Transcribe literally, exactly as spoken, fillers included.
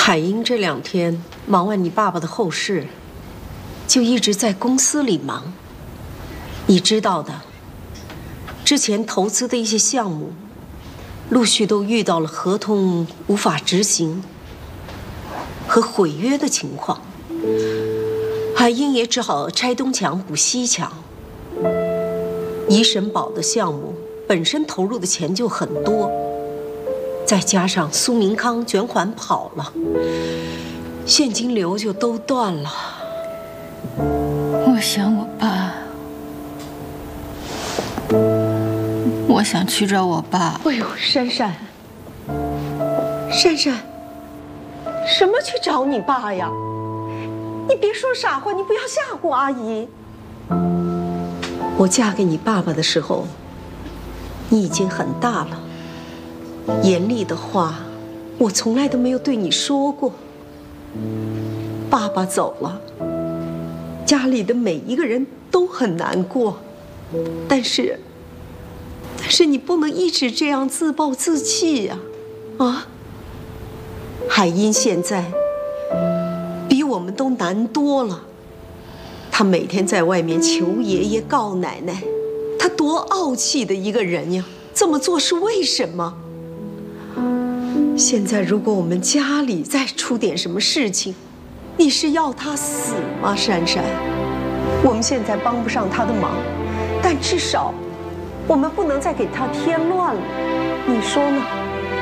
海英这两天忙完你爸爸的后事，就一直在公司里忙。你知道的，之前投资的一些项目，陆续都遇到了合同无法执行和毁约的情况。海英也只好拆东墙补西墙。怡神堡的项目本身投入的钱就很多，再加上苏明康卷款跑了，现金流就都断了。 我想我爸，我想去找我爸。 哎呦，珊珊，珊珊，什么去找你爸呀？你别说傻话，你不要吓唬阿姨。我嫁给你爸爸的时候，你已经很大了，严厉的话我从来都没有对你说过。爸爸走了，家里的每一个人都很难过，但是但是你不能一直这样自暴自弃呀！ 啊, 啊海英现在比我们都难多了，他每天在外面求爷爷告奶奶，他多傲气的一个人呀！这么做是为什么？现在如果我们家里再出点什么事情，你是要他死吗？珊珊，我们现在帮不上他的忙，但至少我们不能再给他添乱了，你说呢？